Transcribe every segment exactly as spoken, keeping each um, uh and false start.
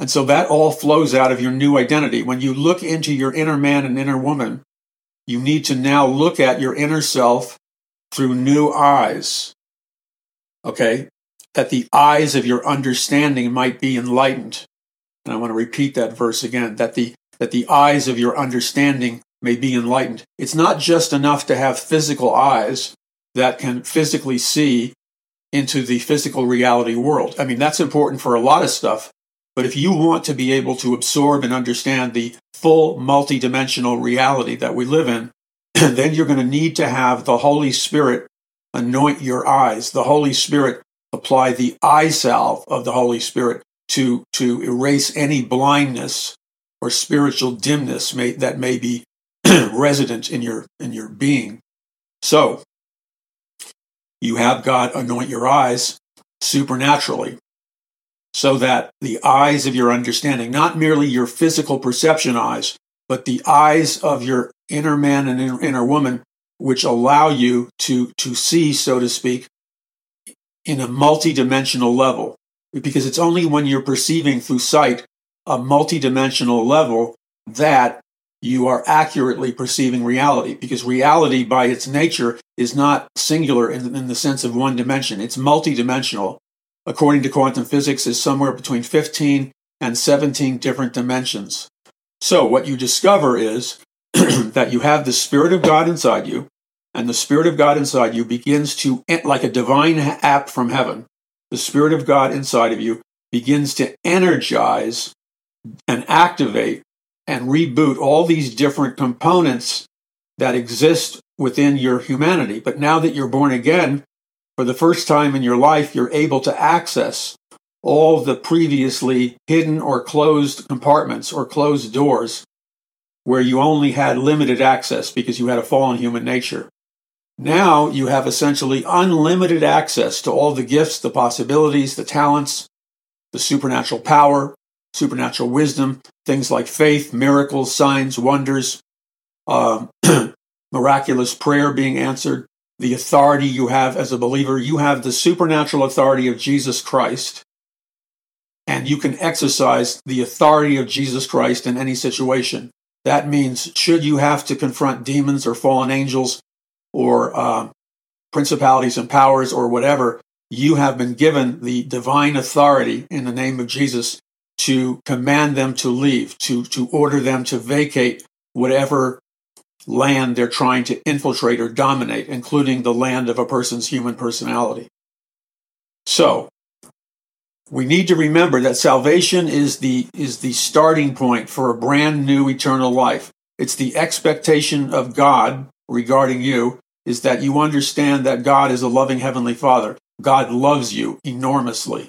And so that all flows out of your new identity. When you look into your inner man and inner woman, you need to now look at your inner self through new eyes. Okay? That the eyes of your understanding might be enlightened. And I want to repeat that verse again, that the that the eyes of your understanding may be enlightened. It's not just enough to have physical eyes that can physically see into the physical reality world. I mean, that's important for a lot of stuff. But if you want to be able to absorb and understand the full multidimensional reality that we live in, then you're going to need to have the Holy Spirit anoint your eyes. The Holy Spirit apply the eye salve of the Holy Spirit to, to erase any blindness or spiritual dimness may, that may be resident in your, in your being. So, you have God anoint your eyes supernaturally so that the eyes of your understanding, not merely your physical perception eyes, but the eyes of your inner man and inner, inner woman, which allow you to, to see, so to speak, in a multidimensional level. Because it's only when you're perceiving through sight a multidimensional level that you are accurately perceiving reality. Because reality, by its nature, is not singular in, in the sense of one dimension. It's multidimensional. According to quantum physics, is somewhere between fifteen and seventeen different dimensions. So what you discover is that you have the Spirit of God inside you, and the Spirit of God inside you begins to, like a divine app from heaven, the Spirit of God inside of you begins to energize and activate and reboot all these different components that exist within your humanity. But now that you're born again, for the first time in your life, you're able to access all the previously hidden or closed compartments or closed doors where you only had limited access because you had a fallen human nature. Now you have essentially unlimited access to all the gifts, the possibilities, the talents, the supernatural power, supernatural wisdom, things like faith, miracles, signs, wonders, uh, miraculous prayer being answered, the authority you have as a believer. You have the supernatural authority of Jesus Christ, and you can exercise the authority of Jesus Christ in any situation. That means, should you have to confront demons or fallen angels or uh, principalities and powers or whatever, you have been given the divine authority in the name of Jesus to command them to leave, to, to order them to vacate whatever land they're trying to infiltrate or dominate, including the land of a person's human personality. So, we need to remember that salvation is the, is the starting point for a brand new eternal life. It's the expectation of God regarding you, is that you understand that God is a loving Heavenly Father. God loves you enormously.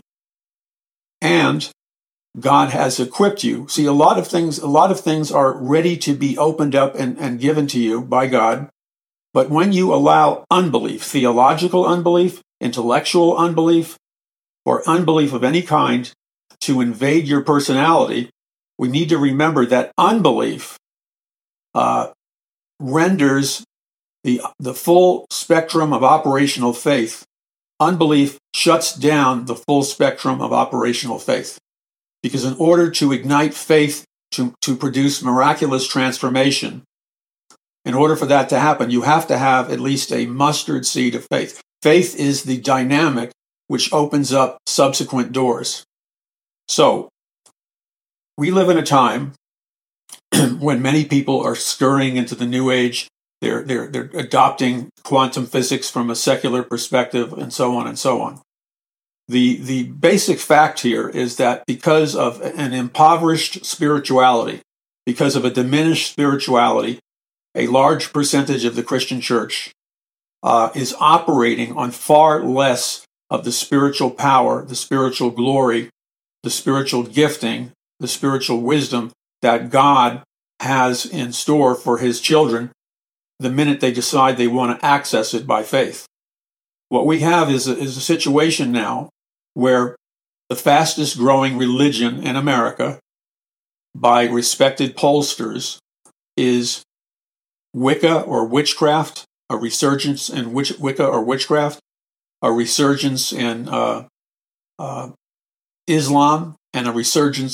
And God has equipped you. See, a lot of things, a lot of things are ready to be opened up and, and given to you by God. But when you allow unbelief, theological unbelief, intellectual unbelief, or unbelief of any kind to invade your personality, we need to remember that unbelief uh, renders the, the full spectrum of operational faith. Unbelief shuts down the full spectrum of operational faith. Because in order to ignite faith to, to produce miraculous transformation, in order for that to happen, you have to have at least a mustard seed of faith. Faith is the dynamic which opens up subsequent doors. So, we live in a time when many people are scurrying into the new age. They're, they're, they're adopting quantum physics from a secular perspective, and so on and so on. The, the basic fact here is that because of an impoverished spirituality, because of a diminished spirituality, a large percentage of the Christian church uh, is operating on far less of the spiritual power, the spiritual glory, the spiritual gifting, the spiritual wisdom that God has in store for his children the minute they decide they want to access it by faith. What we have is a, is a situation now where the fastest growing religion in America by respected pollsters is Wicca or witchcraft, a resurgence in witch, Wicca or witchcraft, a resurgence in uh, uh, Islam, and a resurgence